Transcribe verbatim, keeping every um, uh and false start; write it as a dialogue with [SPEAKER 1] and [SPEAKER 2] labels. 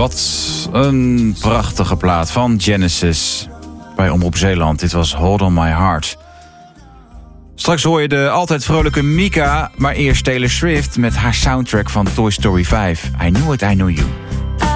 [SPEAKER 1] Wat een prachtige plaat van Genesis bij Omroep Zeeland. Dit was Hold on My Heart. Straks hoor je de altijd vrolijke Mika, maar eerst Taylor Swift met haar soundtrack van Toy Story vijf. I Knew It, I Knew You.